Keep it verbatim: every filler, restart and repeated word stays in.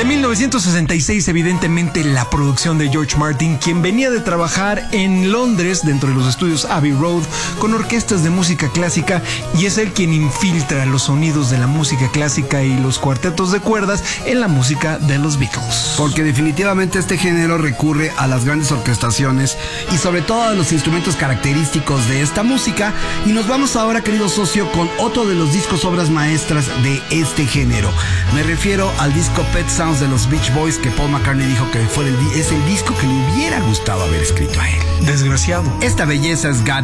mil novecientos sesenta y seis, evidentemente, la producción de George Martin, quien venía de trabajar en Londres dentro de los estudios Abbey Road con orquestas de música clásica, y es él quien infiltra los sonidos de la música clásica y los cuartetos de cuerdas en la música de los Beatles. Porque definitivamente este género recurre a las grandes orquestaciones y sobre todo a los instrumentos característicos de esta música. Y nos vamos ahora, querido socio, con otro de los discos obras maestras de este género. Me refiero al disco Pet Sounds de los Beach Boys, que Paul McCartney dijo que fue el, es el disco que le hubiera gustado haber escrito a él. Desgraciado. Esta belleza es God